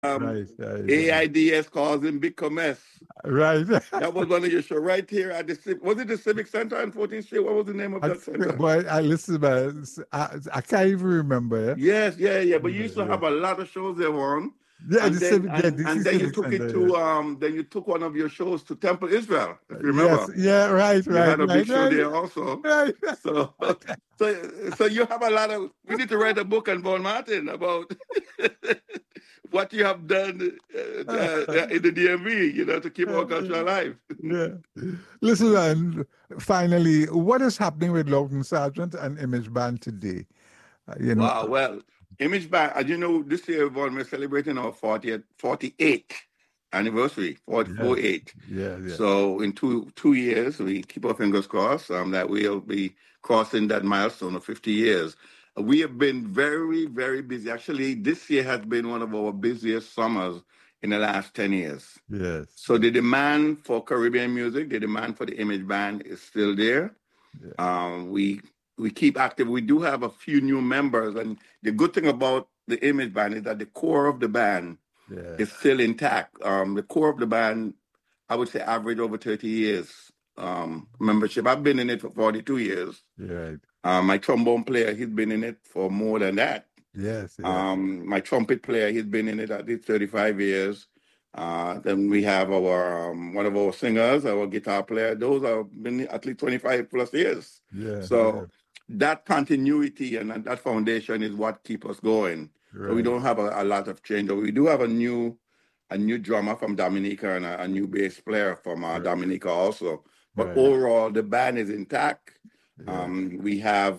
Right, right, right. AIDS calls him Big Commerce. Right. That was one of your show right here at the was it the Civic Center on 14th Street? What was the name of that center? Boy, I listen, man. I can't even remember. Yes, yeah, yeah. But you Yeah, used to yeah. have a lot of shows there on. Yeah, the civic, yeah, And DC then you Civic took it Center. to then you took one of your shows to Temple Israel, if you Yes, remember. yeah, right, You right, had a big right, show right, there also. right. So so you have a lot of we need to write a book on Von Martin about what you have done in the DMV, to keep our culture alive. Yeah. Listen, and finally, what is happening with Lawton Sargent and Image Band today? You know, Wow. Well, Image Band, as you know, this year, Vaughn, we're celebrating our 48th anniversary, yeah, 44-8. yeah, yeah, So in two years, we keep our fingers crossed that we'll be crossing that milestone of 50 years. We have been very, very busy. Actually, this year has been one of our busiest summers in the last 10 years. yes, So the demand for Caribbean music, the demand for the Image Band is still there. yeah, We keep active. We do have a few new members, and the good thing about the Image Band is that the core of the band yeah. is still intact. The core of the band, I would say, average over 30 years membership. I've been in it for 42 years. Right. My trombone player, he's been in it for more than that. Yes, yes. My trumpet player, he's been in it at least 35 years. Then we have our one of our singers, our guitar player. Those have been at least 25 plus years. Yeah, yeah. So that continuity and that foundation is what keep us going. So we Right, don't have a lot of change. We do have a new drummer from Dominica and a new bass player from right, Dominica also. But right. overall, the band is intact. Yeah, We have,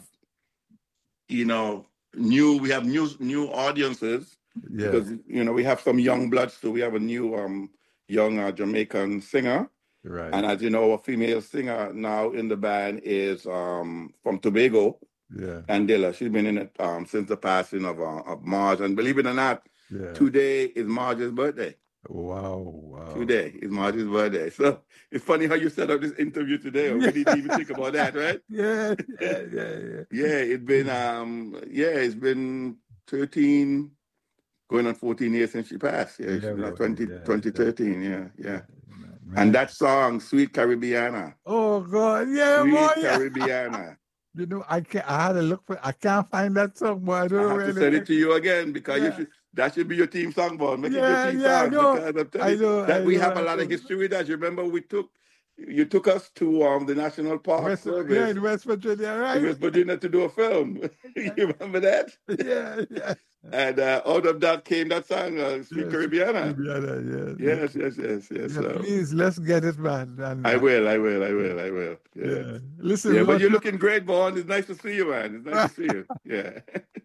new audiences yeah, because we have some young bloods too. We have a new young Jamaican singer, right. and as you know, a female singer now in the band is from Tobago, Yeah, Andela. She's been in it since the passing of Marge, and believe it or not, yeah. today is Marge's birthday. Wow, wow. Today is Marge's birthday. So it's funny how you set up this interview today. We didn't even think about that, right? Yeah, yeah, yeah, yeah. Yeah, it's been 13 going on 14 years since she passed. Yeah, Yeah, she's not boy. 20, Yeah, yeah. 2013. Yeah, yeah. And Man. that song, Sweet Caribbeana. Oh God, yeah, boy, Sweet yeah. Caribbeana. I had to look for. I can't find that song, boy. I don't I know have where to it send it is. to you again because Yeah, that should be your team song, boy. Make it your yeah, team yeah. I song know, because I'm telling I you know, that I we know, have a I lot of know. history with that. You remember you took us to the National Park Yeah, Service in West Virginia, in right? West Virginia to do a film. You remember that? Yeah, yeah. And out of that came that song, Sweet Yes, Caribbeana. yeah, yeah. Yes, yes, yes, yes. Yeah, please, let's get it, man. I will, I will, I will, I will. Yeah. Yeah. Yeah, Listen, but you're Lawton. looking great, Vaughn. It's nice to see you, man. It's nice to see you. Yeah.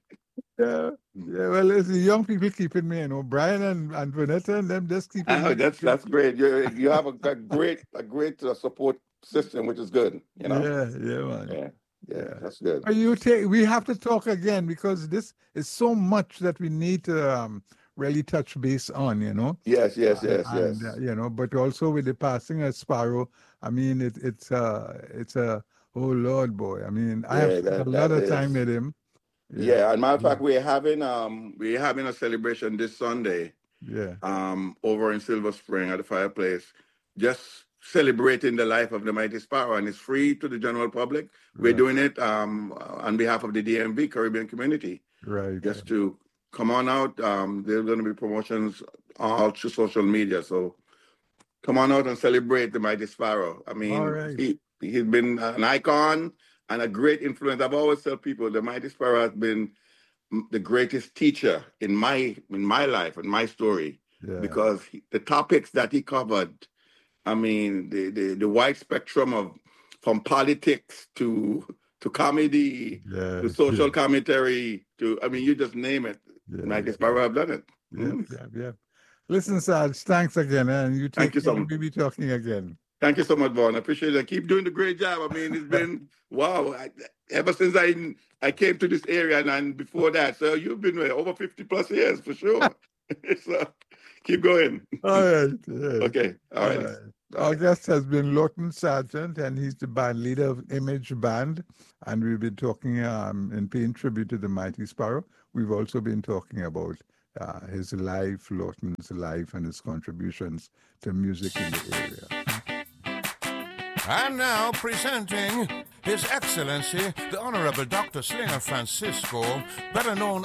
Yeah, yeah. Well, it's the young people keeping me, Brian and Vanessa and them just keeping Oh, me. that's great. You have a great support system, which is good. Yeah, yeah, man. Yeah, yeah, Yeah. that's good. But we have to talk again because this is so much that we need to really touch base on. Yes, yes, yes, yes. But also with the passing of Sparrow, I mean, it's a, oh Lord, boy. I mean, I have Yeah, spent a lot that of time is. with him. Yeah, Yeah, and matter of fact, we're having a celebration this Sunday yeah, over in Silver Spring at the fireplace, just celebrating the life of the mighty Sparrow, and it's free to the general public. We're right, doing it on behalf of the DMV Caribbean community, right. just to come on out. There's going to be promotions all through social media, so come on out and celebrate the mighty Sparrow. I All mean, right. he's been an icon and a great influence. I've always tell people the mighty Sparrow has been the greatest teacher in my life and my story Yeah, because the topics that he covered, I mean, the wide spectrum of from politics to comedy to yeah, social commentary to, I mean, you just name it. yeah, Mighty Sparrow have done it. yeah, yeah, yeah. Listen, Sarge, thanks again, and you Thank take you care. so much. We'll be talking again. Thank you so much, Vaughn. I appreciate it. Keep doing the great job. I mean, it's been wow. Ever since I came to this area and before that, so you've been over 50 plus years for sure. So keep going. All right. Yes. Okay. All All righty. right. All Our right. guest has been Lawton Sargent, and he's the band leader of Image Band. And we've been talking and paying tribute to the Mighty Sparrow. We've also been talking about his life, Lawton's life, and his contributions to music in the area. And now presenting His Excellency, the Honorable Dr. Slinger Francisco, better known